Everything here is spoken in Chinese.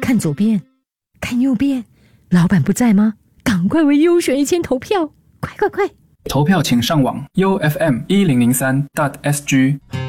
看左边，看右边，老板不在吗？赶快为优选1000投票，快！ 投票请上网 ufm1003.sg。